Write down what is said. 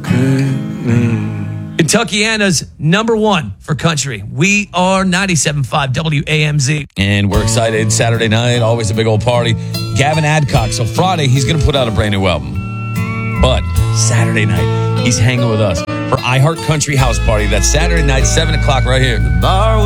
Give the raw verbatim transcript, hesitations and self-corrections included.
Kentuckiana's number one for country. We are ninety-seven point five W A M Z. And we're excited. Saturday night, always a big old party. Gavin Adcock. So Friday, he's going to put out a brand new album. But Saturday night, he's hanging with us for iHeart Country House Party. That's Saturday night, seven o'clock right here.